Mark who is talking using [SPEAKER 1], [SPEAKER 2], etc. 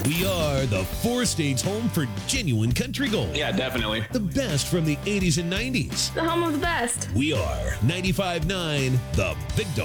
[SPEAKER 1] We are the four states home for genuine country gold.
[SPEAKER 2] Yeah, definitely.
[SPEAKER 1] The best from the 80s and 90s.
[SPEAKER 3] The home of the best.
[SPEAKER 1] We are 95.9 The Big Dog.